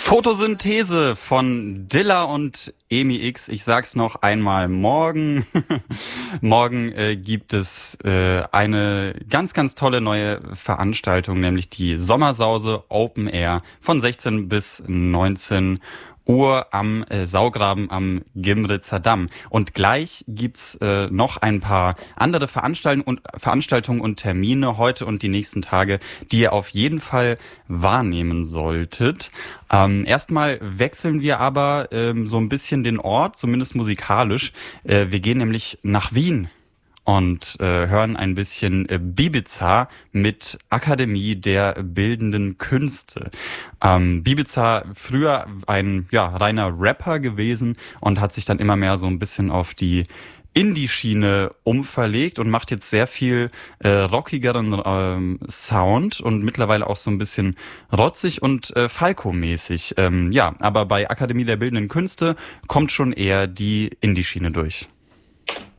Photosynthese von Dilla und Emi X. Ich sag's noch einmal, morgen. Morgen gibt es eine ganz, ganz tolle neue Veranstaltung, nämlich die Sommersause Open Air von 16 bis 19 Uhr am Saugraben am Gimritzer Damm. Und gleich gibt's noch ein paar andere Veranstaltungen und Termine heute und die nächsten Tage, die ihr auf jeden Fall wahrnehmen solltet. Erstmal wechseln wir aber so ein bisschen den Ort, zumindest musikalisch. Wir gehen nämlich nach Wien und hören ein bisschen Bibiza mit Akademie der Bildenden Künste. Bibiza früher ein reiner Rapper gewesen und hat sich dann immer mehr so ein bisschen auf die Indie-Schiene umverlegt und macht jetzt sehr viel rockigeren Sound und mittlerweile auch so ein bisschen rotzig und Falco-mäßig. Aber bei Akademie der Bildenden Künste kommt schon eher die Indie-Schiene durch.